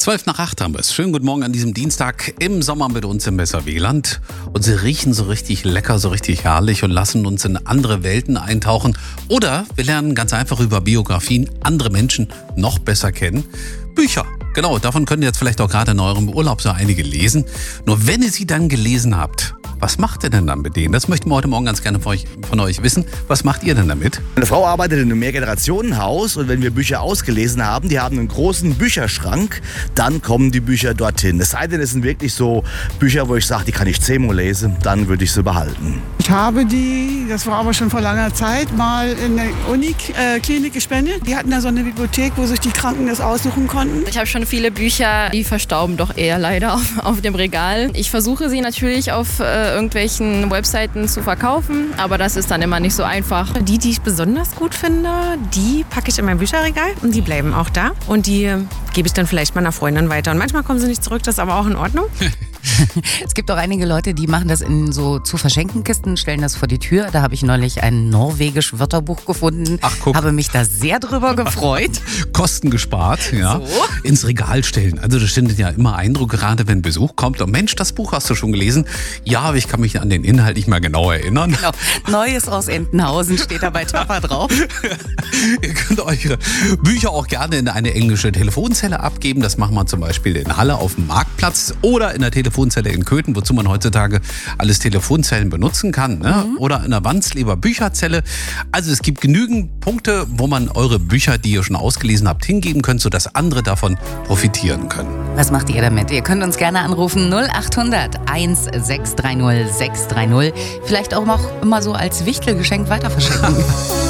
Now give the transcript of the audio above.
7:12 haben wir es. Schönen guten Morgen an diesem Dienstag im Sommer mit uns im Messerweland. Und sie riechen so richtig lecker, so richtig herrlich und lassen uns in andere Welten eintauchen. Oder wir lernen ganz einfach über Biografien andere Menschen noch besser kennen. Bücher. Genau, davon könnt ihr jetzt vielleicht auch gerade in eurem Urlaub so einige lesen. Nur wenn ihr sie dann gelesen habt, was macht ihr denn dann mit denen? Das möchten wir heute Morgen ganz gerne von euch wissen. Was macht ihr denn damit? Meine Frau arbeitet in einem Mehrgenerationenhaus und wenn wir Bücher ausgelesen haben, die haben einen großen Bücherschrank, dann kommen die Bücher dorthin. Es sei denn, es sind wirklich so Bücher, wo ich sage, die kann ich 10-mal lesen, dann würde ich sie behalten. Ich habe die, das war aber schon vor langer Zeit, mal in der Uniklinik gespendet. Die hatten da so eine Bibliothek, wo sich die Kranken das aussuchen konnten. Ich habe schon viele Bücher, die verstauben doch eher leider auf dem Regal. Ich versuche sie natürlich auf irgendwelchen Webseiten zu verkaufen, aber das ist dann immer nicht so einfach. Die ich besonders gut finde, die packe ich in mein Bücherregal und die bleiben auch da. Und die gebe ich dann vielleicht meiner Freundin weiter. Und manchmal kommen sie nicht zurück, das ist aber auch in Ordnung. Es gibt auch einige Leute, die machen das in so zu verschenken Kisten, stellen das vor die Tür. Da habe ich neulich ein norwegisch Wörterbuch gefunden. Ach, guck. Habe mich da sehr drüber gefreut. Kosten gespart, ja. So. Ins Regal stellen. Also das stimmt ja immer Eindruck, gerade wenn Besuch kommt. Und Mensch, das Buch hast du schon gelesen. Ja, aber ich kann mich an den Inhalt nicht mehr genau erinnern. Genau. Neues aus Entenhausen steht da bei Tapper drauf. Ihr könnt eure Bücher auch gerne in eine englische Telefonzelle abgeben. Das machen wir zum Beispiel in Halle auf dem Marktplatz oder in der Telefonzelle in Köthen, wozu man heutzutage alles Telefonzellen benutzen kann. Ne? Oder in der Wandsleber Bücherzelle. Also es gibt genügend Punkte, wo man eure Bücher, die ihr schon ausgelesen habt, hingeben könnt, sodass andere davon profitieren können. Was macht ihr damit? Ihr könnt uns gerne anrufen 0800 1630 630. Vielleicht auch noch immer so als Wichtelgeschenk weiter verschicken.